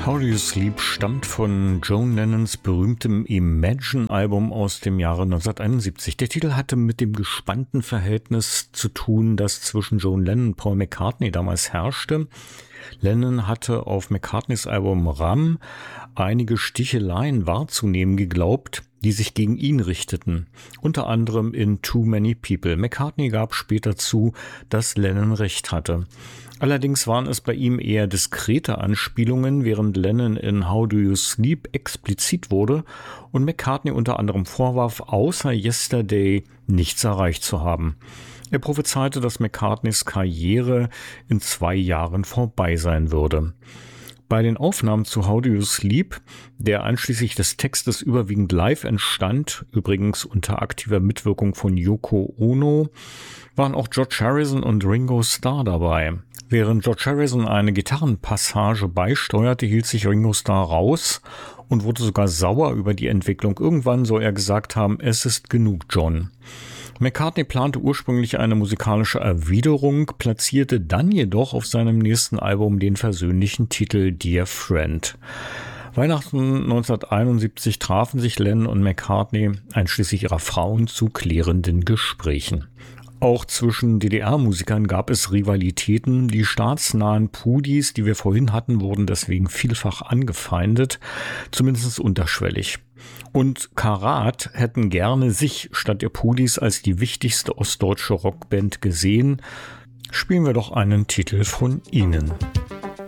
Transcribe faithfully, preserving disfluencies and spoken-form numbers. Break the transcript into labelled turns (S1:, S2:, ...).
S1: How Do You Sleep stammt von John Lennons berühmtem Imagine-Album aus dem Jahre neunzehnhunderteinundsiebzig. Der Titel hatte mit dem gespannten Verhältnis zu tun, das zwischen John Lennon und Paul McCartney damals herrschte. Lennon hatte auf McCartneys Album Ram einige Sticheleien wahrzunehmen geglaubt, die sich gegen ihn richteten, unter anderem in Too Many People. McCartney gab später zu, dass Lennon recht hatte. Allerdings waren es bei ihm eher diskrete Anspielungen, während Lennon in How Do You Sleep explizit wurde und McCartney unter anderem vorwarf, außer Yesterday nichts erreicht zu haben. Er prophezeite, dass McCartneys Karriere in zwei Jahren vorbei sein würde. Bei den Aufnahmen zu How Do You Sleep, der einschließlich des Textes überwiegend live entstand, übrigens unter aktiver Mitwirkung von Yoko Ono, waren auch George Harrison und Ringo Starr dabei. Während George Harrison eine Gitarrenpassage beisteuerte, hielt sich Ringo Starr raus und wurde sogar sauer über die Entwicklung. Irgendwann soll er gesagt haben, es ist genug, John. McCartney plante ursprünglich eine musikalische Erwiderung, platzierte dann jedoch auf seinem nächsten Album den versöhnlichen Titel Dear Friend. Weihnachten neunzehnhunderteinundsiebzig trafen sich Lennon und McCartney, einschließlich ihrer Frauen, zu klärenden Gesprächen. Auch zwischen D D R-Musikern gab es Rivalitäten. Die staatsnahen Pudis, die wir vorhin hatten, wurden deswegen vielfach angefeindet, zumindest unterschwellig. Und Karat hätten gerne sich statt der Pudis als die wichtigste ostdeutsche Rockband gesehen. Spielen wir doch einen Titel von ihnen.